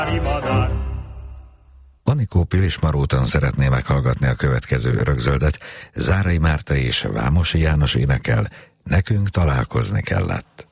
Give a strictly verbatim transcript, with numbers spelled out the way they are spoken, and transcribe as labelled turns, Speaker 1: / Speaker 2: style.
Speaker 1: Anikó Pilismarúton szeretné meghallgatni a következő örökzöldet. Zárai Márta és Vámosi János énekel, Nekünk találkozni kellett.